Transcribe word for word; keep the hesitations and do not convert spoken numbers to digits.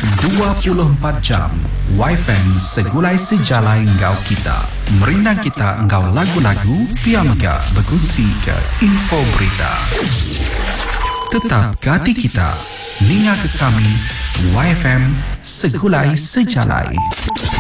dua puluh empat jam Y F M segulai sejalai ngau kita. Merinang kita ngau lagu-lagu, piamga berkongsi ke info berita. Tetap ke hati kita, ninga ke kami, Y F M segulai sejalai.